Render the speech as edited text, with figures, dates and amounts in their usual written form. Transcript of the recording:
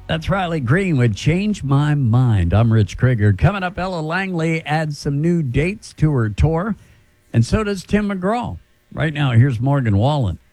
That's Riley Green would Change My Mind. I'm Rich Krieger. Coming up, Ella Langley adds some new dates to her tour, and so does Tim McGraw. Right now, here's Morgan Wallen.